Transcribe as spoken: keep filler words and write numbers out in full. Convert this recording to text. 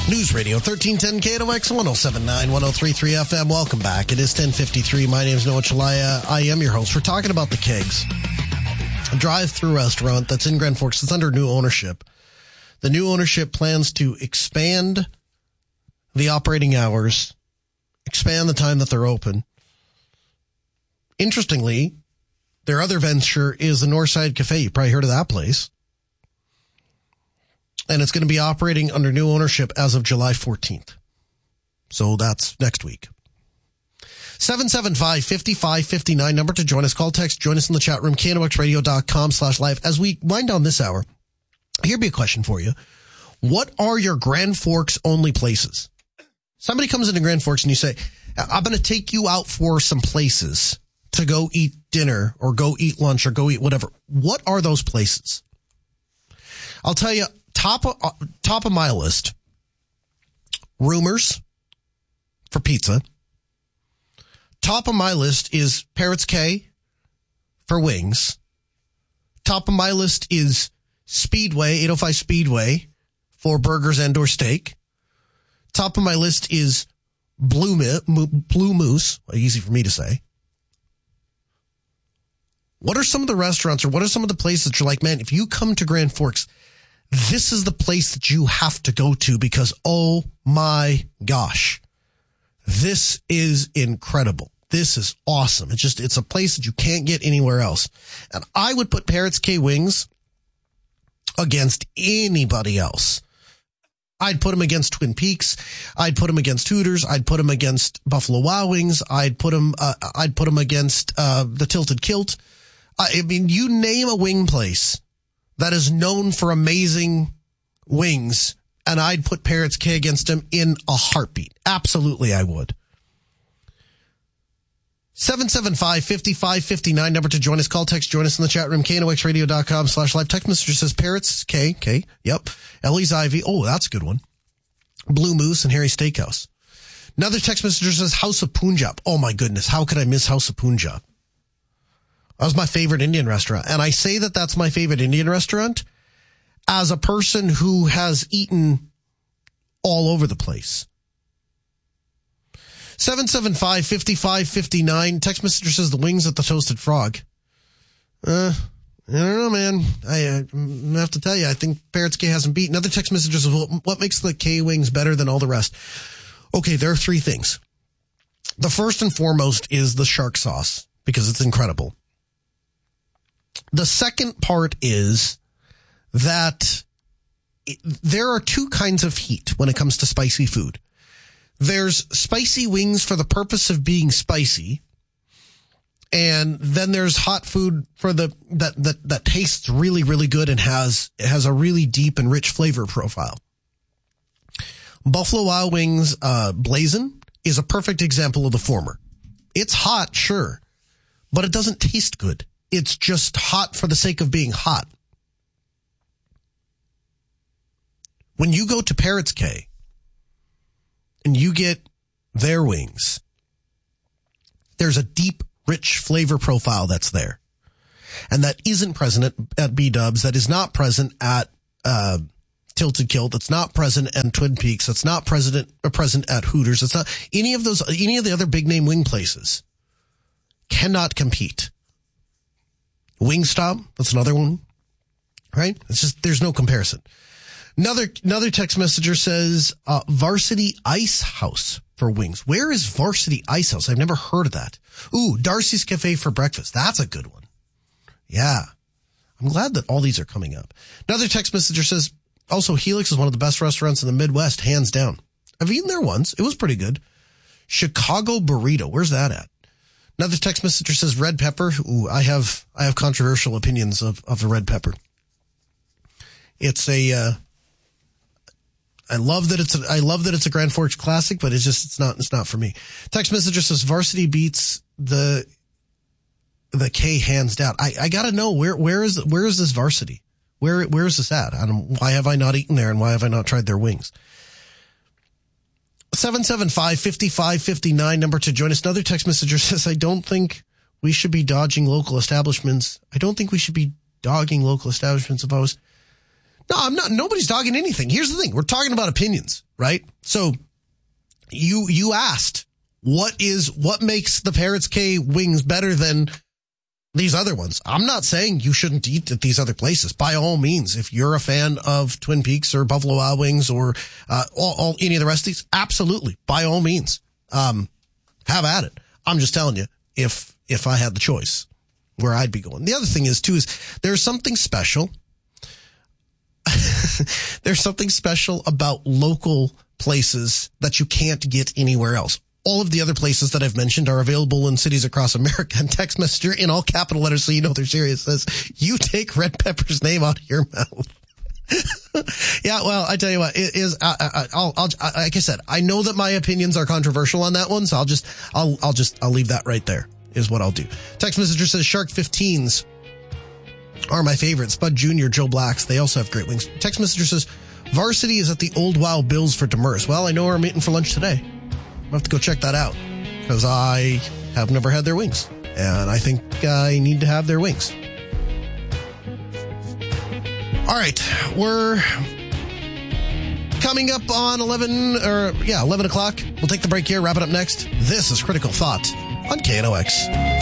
News Radio thirteen ten K N O X one oh seven point nine, one oh three point three F M. Welcome back. It is ten fifty-three. My name is Noah Chalaya. I am your host. We're talking about the Kegs, a drive-through restaurant that's in Grand Forks. It's under new ownership. The new ownership plans to expand the operating hours, expand the time that they're open. Interestingly, their other venture is the Northside Cafe. You probably heard of that place. And it's going to be operating under new ownership as of July fourteenth. So that's next week. seven seven five, five five five nine, number to join us. Call, text, join us in the chat room, K N O X radio dot com slash live. As we wind down this hour, here'd be a question for you. What are your Grand Forks only places? Somebody comes into Grand Forks and you say, I'm going to take you out for some places to go eat dinner or go eat lunch or go eat whatever. What are those places? I'll tell you, top of, uh, top of my list, Rumors for pizza. Top of my list is Parrots Cay for wings. Top of my list is Speedway, eight oh five Speedway for burgers and or steak. Top of my list is Blue, Mo- Blue Moose, easy for me to say. What are some of the restaurants or what are some of the places that you're like, man, if you come to Grand Forks, this is the place that you have to go to because, oh my gosh, this is incredible. This is awesome. It's just, it's a place that you can't get anywhere else. And I would put Parrots Cay Wings against anybody else. I'd put them against Twin Peaks. I'd put them against Hooters. I'd put them against Buffalo Wild Wings. I'd put them, uh, I'd put them against, uh, the Tilted Kilt. I mean, you name a wing place that is known for amazing wings, and I'd put Parrots Cay against them in a heartbeat. Absolutely, I would. seven seven five, five five five nine, number to join us. Call, text, join us in the chat room, K N O X radio dot com slash live. Text message says Parrots Cay, K, yep. Ellie's Ivy, oh, that's a good one. Blue Moose and Harry's Steakhouse. Another text message says House of Punjab. Oh my goodness, how could I miss House of Punjab? That was my favorite Indian restaurant. And I say that that's my favorite Indian restaurant as a person who has eaten all over the place. seven seven five, five five five nine. Text messenger says the wings at the Toasted Frog. Uh, I don't know, man. I, I, I have to tell you, I think Parrots Cay hasn't beaten. Another text messenger says, well, what makes the K wings better than all the rest? Okay, there are three things. The first and foremost is the shark sauce because it's incredible. The second part is that it, there are two kinds of heat when it comes to spicy food. There's spicy wings for the purpose of being spicy. And then there's hot food for the, that, that, that tastes really, really good and has, has a really deep and rich flavor profile. Buffalo Wild Wings, uh, Blazin' is a perfect example of the former. It's hot, sure, but it doesn't taste good. It's just hot for the sake of being hot. When you go to Parrots Cay and you get their wings, there's a deep, rich flavor profile that's there. And that isn't present at, at B-Dubs. That is not present at uh, Tilted Kilt. That's not present at Twin Peaks. That's not present, uh, present at Hooters. It's not any of those, any of the other big name wing places cannot compete. Wingstop, that's another one, right? It's just, there's no comparison. Another, another text messenger says, uh, Varsity Ice House for wings. Where is Varsity Ice House? I've never heard of that. Ooh, Darcy's Cafe for breakfast. That's a good one. Yeah. I'm glad that all these are coming up. Another text messenger says, also Helix is one of the best restaurants in the Midwest, hands down. I've eaten there once. It was pretty good. Chicago Burrito. Where's that at? Another text messenger says red pepper. Ooh, I have, I have controversial opinions of, of the red pepper. It's a, uh, I love that it's a, I love that it's a Grand Forks classic, but it's just, it's not, it's not for me. Text messenger says Varsity beats the, the K hands down. I, I gotta know where, where is, where is this Varsity? Where, where is this at? I don't, why have I not eaten there and why have I not tried their wings? seven seven five, five five five nine, number to join us. Another text messenger says, I don't think we should be dodging local establishments. I don't think we should be dogging local establishments if I was No, I'm not. Nobody's dogging anything. Here's the thing. We're talking about opinions, right? So you, you asked what is, what makes the Parrots Cay wings better than these other ones. I'm not saying you shouldn't eat at these other places. By all means, if you're a fan of Twin Peaks or Buffalo Wild Wings or, uh, all, all any of the rest of these, absolutely. By all means, um, have at it. I'm just telling you, if, if I had the choice, where I'd be going. The other thing is too, is there's something special. There's something special about local places that you can't get anywhere else. All of the other places that I've mentioned are available in cities across America. And text messenger in all capital letters, so you know they're serious, says, you take Red Pepper's name out of your mouth. Yeah, well, I tell you what, it is, I, I, I'll, I'll, like I said, I know that my opinions are controversial on that one, so I'll just, I'll, I'll just, I'll leave that right there, is what I'll do. Text messenger says, Shark fifteens are my favorite. Spud Junior, Joe Blacks, they also have great wings. Text messenger says, Varsity is at the Old Wild Bills for Demers. Well, I know where I'm eating for lunch today. I'll have to go check that out because I have never had their wings and I think I need to have their wings. All right. We're coming up on eleven or yeah, eleven o'clock. We'll take the break here, wrap it up next. This is Critical Thought on K N O X.